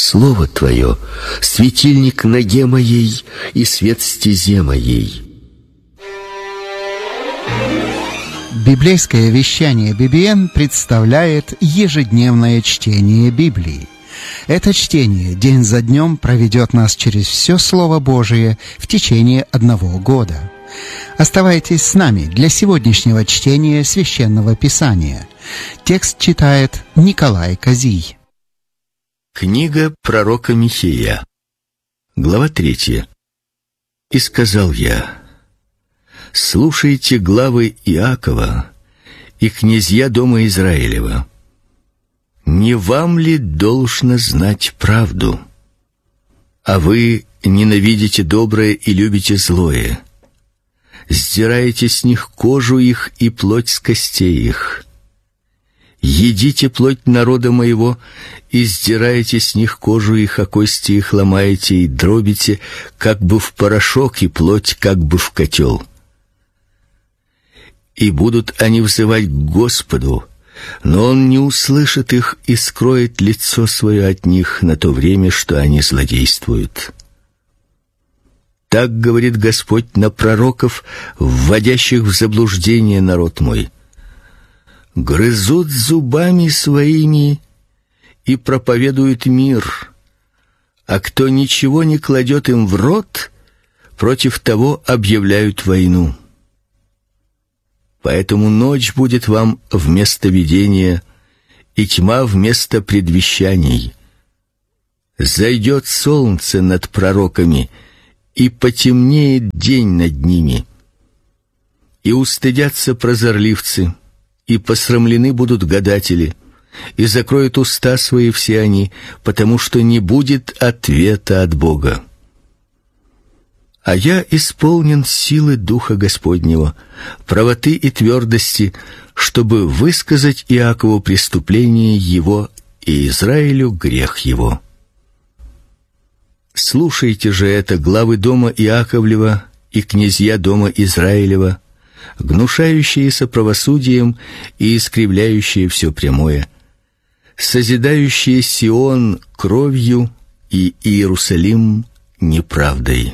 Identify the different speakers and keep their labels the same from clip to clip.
Speaker 1: Слово Твое — светильник ноге моей и свет стезе моей».
Speaker 2: Библейское вещание BBN представляет ежедневное чтение Библии. Это чтение день за днем проведет нас через все Слово Божие в течение 1 года. Оставайтесь с нами для сегодняшнего чтения Священного Писания. Текст читает Николай Козий.
Speaker 1: Книга пророка Михея, глава 3. «И сказал я: слушайте главы Иакова и князья дома Израилева. Не вам ли должно знать правду? А вы ненавидите доброе и любите злое. Сдираете с них кожу их и плоть с костей их. Едите плоть народа моего и сдираете с них кожу их, а кости их ломаете и дробите, как бы в порошок, и плоть, как бы в котел. И будут они взывать к Господу, но Он не услышит их и скроет лицо свое от них на то время, что они злодействуют. Так говорит Господь на пророков, вводящих в заблуждение народ мой. Грызут зубами своими и проповедуют мир, а кто ничего не кладет им в рот, против того объявляют войну. Поэтому ночь будет вам вместо видения, и тьма вместо предвещаний. Зайдет солнце над пророками, и потемнеет день над ними. И устыдятся прозорливцы, и посрамлены будут гадатели, и закроют уста свои все они, потому что не будет ответа от Бога. А я исполнен силы Духа Господнего, правоты и твердости, чтобы высказать Иакову преступление его и Израилю грех его. Слушайте же это, главы дома Иаковлева и князья дома Израилева, гнушающиеся правосудием и искривляющие все прямое, созидающие Сион кровью и Иерусалим неправдой.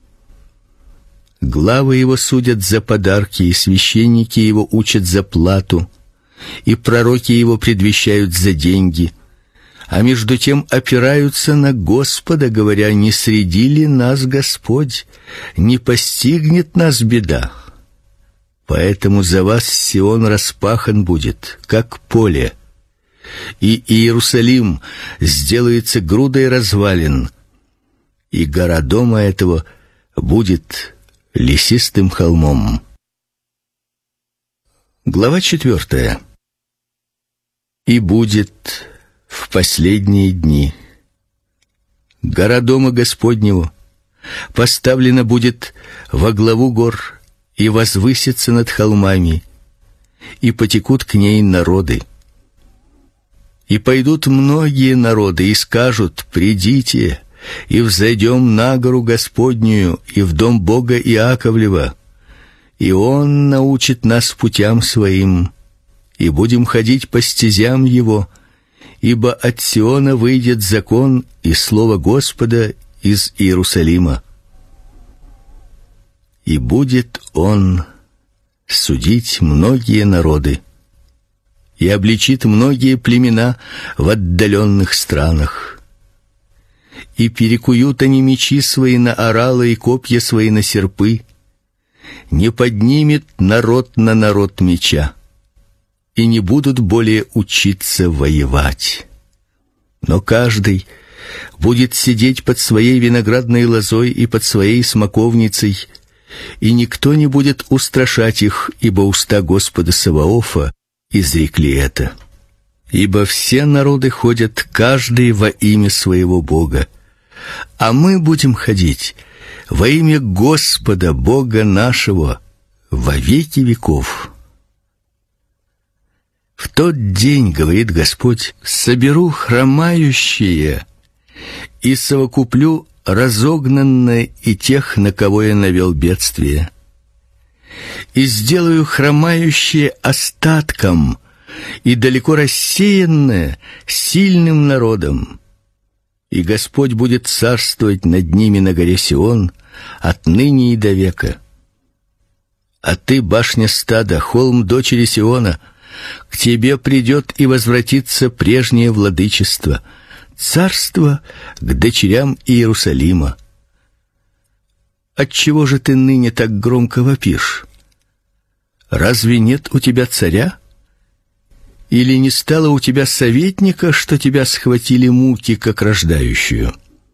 Speaker 1: Главы его судят за подарки, и священники его учат за плату, и пророки его предвещают за деньги, а между тем опираются на Господа, говоря: не среди ли нас Господь, не постигнет нас беда. Поэтому за вас Сион распахан будет, как поле, и Иерусалим сделается грудой развалин, и гора дома этого будет лесистым холмом». Глава 4. «И будет в последние дни гора дома Господнего поставлена будет во главу гор и возвысится над холмами, и потекут к ней народы. И пойдут многие народы и скажут: придите, и взойдем на гору Господнюю и в дом Бога Иаковлева, и Он научит нас путям Своим, и будем ходить по стезям Его, ибо от Сиона выйдет закон и слово Господа из Иерусалима. И будет Он судить многие народы, и обличит многие племена в отдаленных странах. И перекуют они мечи свои на оралы и копья свои на серпы. Не поднимет народ на народ меча, и не будут более учиться воевать. Но каждый будет сидеть под своей виноградной лозой и под своей смоковницей, и никто не будет устрашать их, ибо уста Господа Саваофа изрекли это. Ибо все народы ходят, каждый во имя своего Бога, а мы будем ходить во имя Господа Бога нашего во веки веков. В тот день, говорит Господь, соберу хромающие и совокуплю разогнанные и тех, на кого я навел бедствие, и сделаю хромающие остатком, и далеко рассеянное сильным народом, и Господь будет царствовать над ними на горе Сион отныне и до века. А ты, башня стада, холм дочери Сиона, к тебе придет и возвратится прежнее владычество, царство к дочерям Иерусалима. Отчего же ты ныне так громко вопишь? Разве нет у тебя царя? Или не стало у тебя советника, что тебя схватили муки, как рождающую?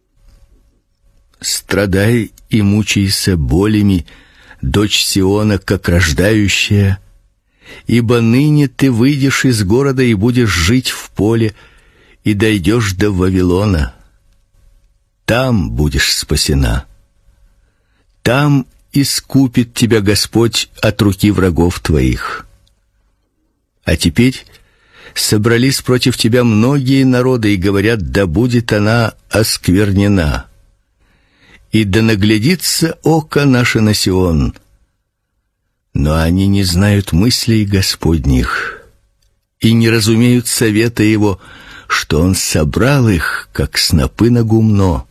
Speaker 1: Страдай и мучайся болями, дочь Сиона, как рождающая, ибо ныне ты выйдешь из города и будешь жить в поле, и дойдешь до Вавилона. Там будешь спасена. Там искупит тебя Господь от руки врагов твоих. А теперь собрались против тебя многие народы и говорят: да будет она осквернена, и да наглядится око наше на Сион. Но они не знают мыслей Господних и не разумеют совета Его, что Он собрал их, как снопы на гумно.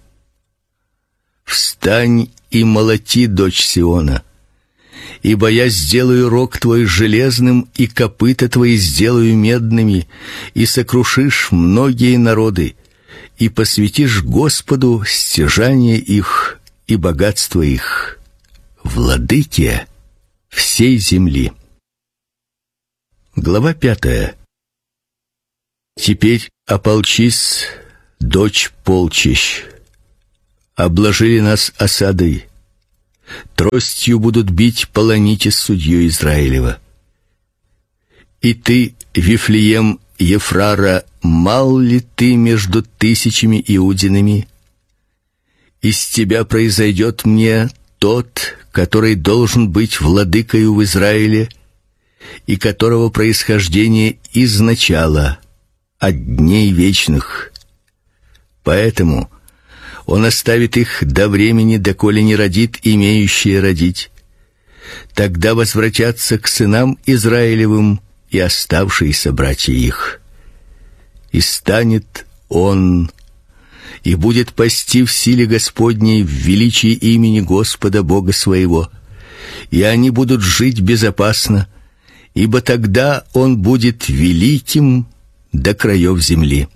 Speaker 1: Встань и молоти, дочь Сиона, ибо я сделаю рог твой железным, и копыта твои сделаю медными, и сокрушишь многие народы, и посвятишь Господу стяжание их и богатство их, владыке всей земли. Глава 5. Теперь ополчись, дочь полчищ. Обложили нас осадой, тростью будут бить полоните судью Израилева. И ты, Вифлеем Ефрара, мал ли ты между тысячами иудинами? Из тебя произойдет мне тот, который должен быть владыкою в Израиле, и которого происхождение изначало, от дней вечных. Поэтому он оставит их до времени, доколе не родит имеющие родить. Тогда возвратятся к сынам Израилевым и оставшиеся братья их. И станет он, и будет пасти в силе Господней, в величии имени Господа Бога своего, и они будут жить безопасно, ибо тогда он будет великим до краев земли.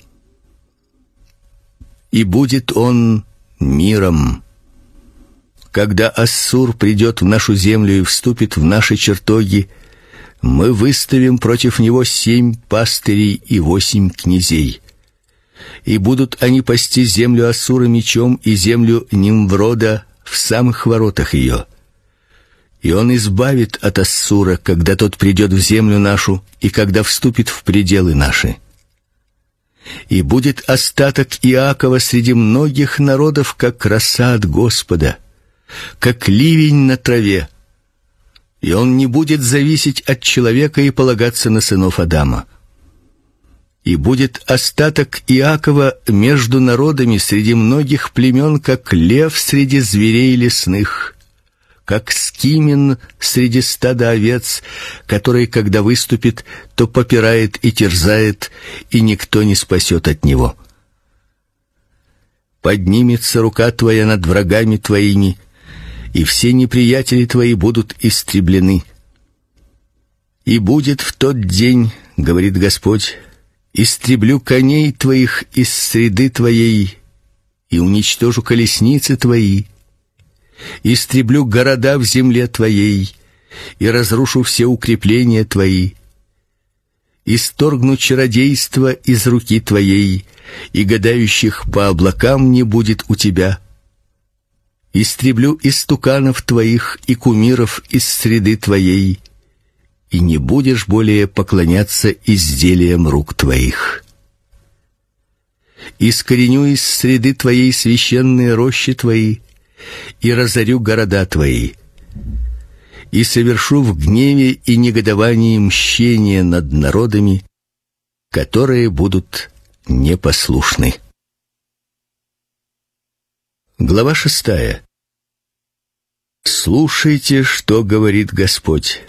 Speaker 1: И будет он миром. Когда Ассур придет в нашу землю и вступит в наши чертоги, мы выставим против него 7 пастырей и 8 князей. И будут они пасти землю Ассура мечом и землю Нимврода в самых воротах ее. И он избавит от Ассура, когда тот придет в землю нашу и когда вступит в пределы наши. И будет остаток Иакова среди многих народов, как роса от Господа, как ливень на траве. И он не будет зависеть от человека и полагаться на сынов Адама. И будет остаток Иакова между народами среди многих племен, как лев среди зверей лесных, как скимин среди стада овец, который, когда выступит, то попирает и терзает, и никто не спасет от него. Поднимется рука твоя над врагами твоими, и все неприятели твои будут истреблены. И будет в тот день, говорит Господь, истреблю коней твоих из среды твоей, и уничтожу колесницы твои, истреблю города в земле твоей и разрушу все укрепления твои. Исторгну чародейство из руки твоей, и гадающих по облакам не будет у тебя. Истреблю истуканов твоих и кумиров из среды твоей, и не будешь более поклоняться изделиям рук твоих. Искореню из среды твоей священные рощи твои, и разорю города твои, и совершу в гневе и негодовании мщение над народами, которые будут непослушны. Глава 6. Слушайте, что говорит Господь.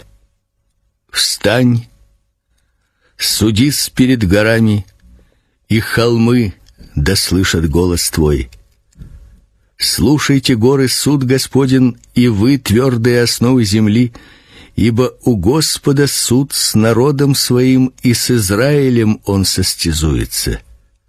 Speaker 1: Встань, судись перед горами, и холмы да слышат голос Твой. Слушайте, горы, суд Господен, и вы, твердые основы земли, ибо у Господа суд с народом своим, и с Израилем Он состязуется.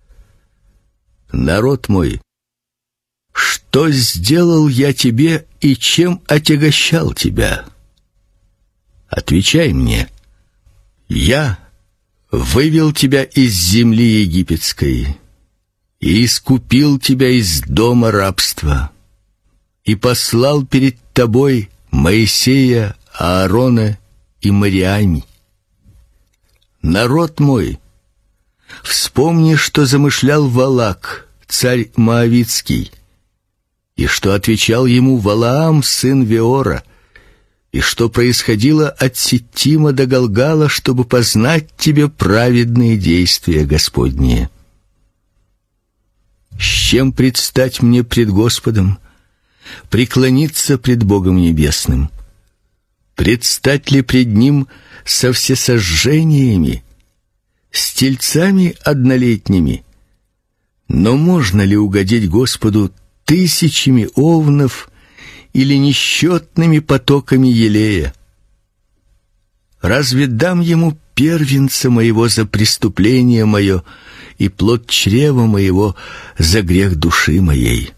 Speaker 1: Народ мой, что сделал я тебе и чем отягощал тебя? Отвечай мне. Я вывел тебя из земли египетской и искупил тебя из дома рабства, и послал перед тобой Моисея, Аарона и Мариами. Народ мой, вспомни, что замышлял Валак, царь Моавитский, и что отвечал ему Валаам, сын Веора, и что происходило от Ситтима до Галгала, чтобы познать тебе праведные действия Господние. С чем предстать мне пред Господом, преклониться пред Богом Небесным? Предстать ли пред Ним со всесожжениями, с тельцами однолетними? Но можно ли угодить Господу тысячами овнов или несчетными потоками елея? Разве дам Ему первенца моего за преступление мое и плод чрева моего за грех души моей?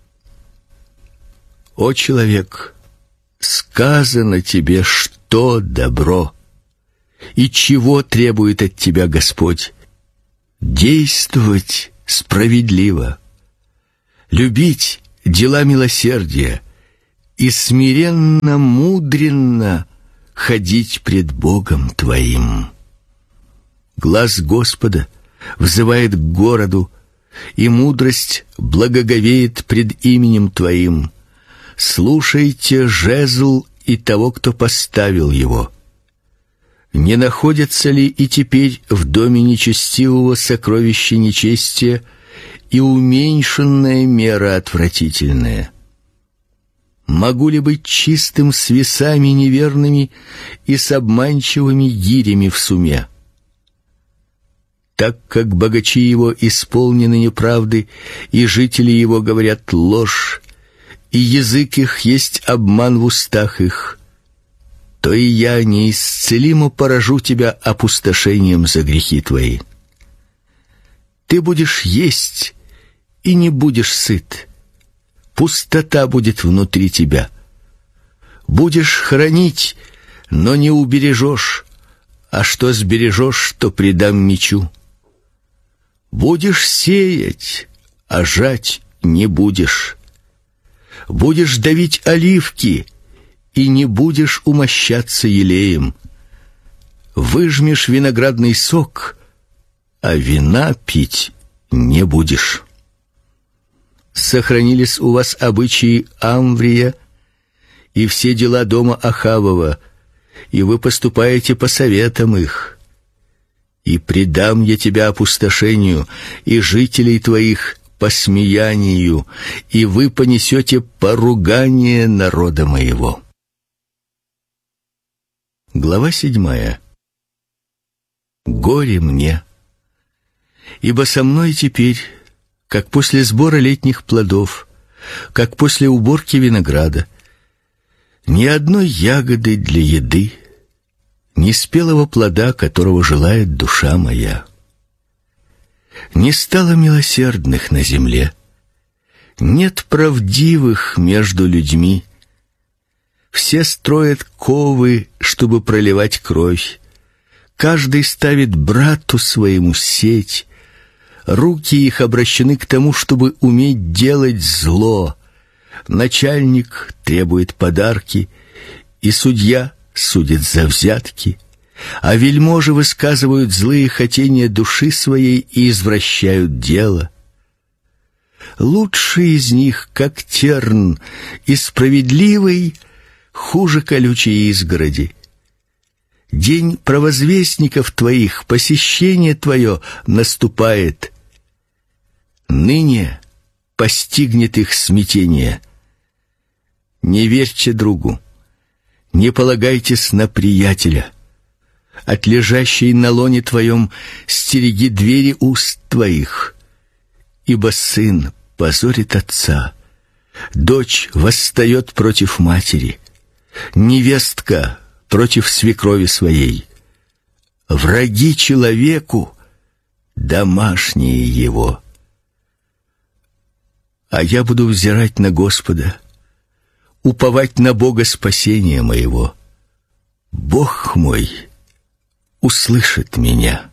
Speaker 1: О человек, сказано тебе, что добро, и чего требует от тебя Господь: действовать справедливо, любить дела милосердия и смиренно-мудренно ходить пред Богом твоим. Глаз Господа взывает к городу, и мудрость благоговеет пред именем твоим. Слушайте жезл и того, кто поставил его. Не находятся ли и теперь в доме нечестивого сокровища нечестия и уменьшенная мера отвратительная? Могу ли быть чистым с весами неверными и с обманчивыми гирями в суме? Так как богачи его исполнены неправды, и жители его говорят ложь, и язык их есть обман в устах их, то и я неисцелимо поражу тебя опустошением за грехи твои. Ты будешь есть и не будешь сыт. Пустота будет внутри тебя. Будешь хранить, но не убережешь, а что сбережешь, то предам мечу. Будешь сеять, а жать не будешь. Будешь давить оливки, и не будешь умощаться елеем. Выжмешь виноградный сок, а вина пить не будешь. Сохранились у вас обычаи Амврия и все дела дома Ахавова, и вы поступаете по советам их. И предам я тебя опустошению, и жителей твоих посмеянию, и вы понесете поругание народа моего». Глава 7. Горе мне, ибо со мной теперь, как после сбора летних плодов, как после уборки винограда, ни одной ягоды для еды, ни спелого плода, которого желает душа моя. Не стало милосердных на земле, нет правдивых между людьми. Все строят ковы, чтобы проливать кровь. Каждый ставит брату своему сеть. Руки их обращены к тому, чтобы уметь делать зло. Начальник требует подарки, и судья судит за взятки, а вельможи высказывают злые хотения души своей и извращают дело. Лучший из них, как терн, и справедливый хуже колючей изгороди. День провозвестников твоих, посещение твое наступает. Ныне постигнет их смятение. Не верьте другу, не полагайтесь на приятеля. От лежащей на лоне твоем стереги двери уст твоих, Ибо сын позорит отца, дочь восстает против матери, невестка против свекрови своей. Враги человеку — домашние его. А я буду взирать на Господа, уповать на Бога спасения моего. Бог мой услышит меня.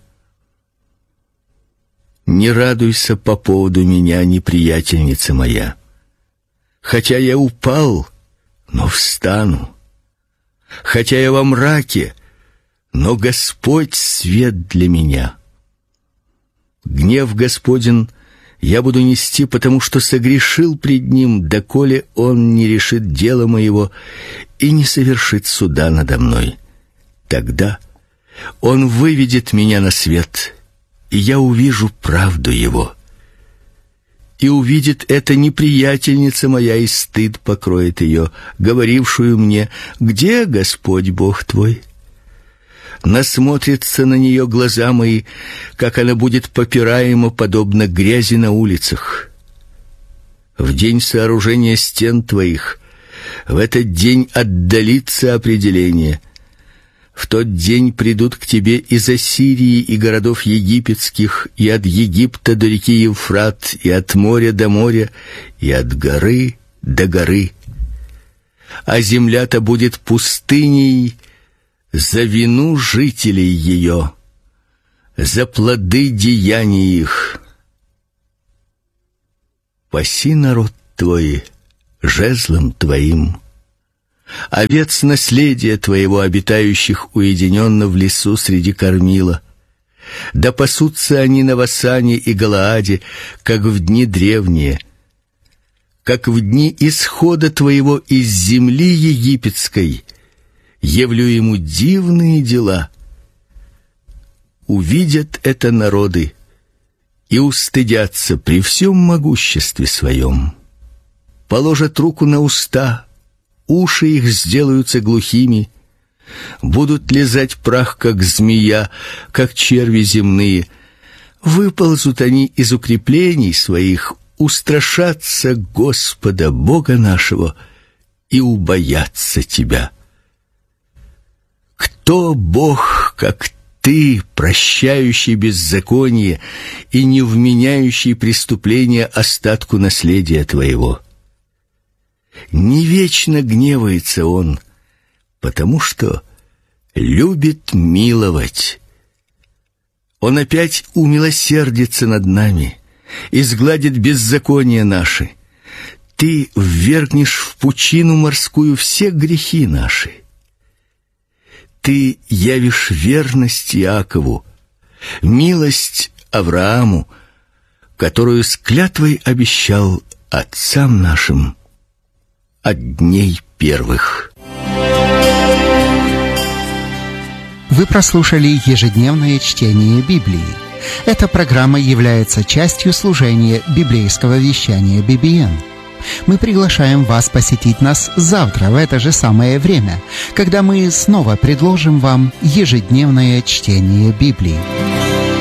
Speaker 1: Не радуйся по поводу меня, неприятельница моя. Хотя я упал, но встану. Хотя я во мраке, но Господь свет для меня. Гнев Господень я буду нести, потому что согрешил пред Ним, доколе Он не решит дело моего и не совершит суда надо мной. Тогда Он выведет меня на свет, и я увижу правду Его. И увидит это неприятельница моя, и стыд покроет ее, говорившую мне: «Где Господь Бог твой?» Насмотрятся на нее глаза мои, как она будет попираема, подобно грязи на улицах. В день сооружения стен твоих, в этот день отдалится определение. В тот день придут к тебе из Ассирии и городов египетских, и от Египта до реки Евфрат, и от моря до моря, и от горы до горы. А земля-то будет пустыней за вину жителей ее, за плоды деяний их. Паси народ твой жезлом твоим, овец наследия твоего, обитающих уединенно в лесу среди кормила. Да пасутся они на Васане и Галааде, как в дни древние, как в дни исхода твоего из земли египетской. Явлю ему дивные дела. Увидят это народы и устыдятся при всем могуществе своем. Положат руку на уста, уши их сделаются глухими, будут лизать прах, как змея, как черви земные. Выползут они из укреплений своих, устрашатся Господа, Бога нашего, и убоятся Тебя. Кто Бог, как Ты, прощающий беззаконие и не вменяющий преступления остатку наследия Твоего? Не вечно гневается Он, потому что любит миловать. Он опять умилосердится над нами и сгладит беззакония наши. Ты ввергнешь в пучину морскую все грехи наши. Ты явишь верность Иакову, милость Аврааму, которую с клятвой обещал отцам нашим от дней первых.
Speaker 2: Вы прослушали ежедневное чтение Библии. Эта программа является частью служения библейского вещания BBN. Мы приглашаем вас посетить нас завтра в это же самое время, когда мы снова предложим вам ежедневное чтение Библии.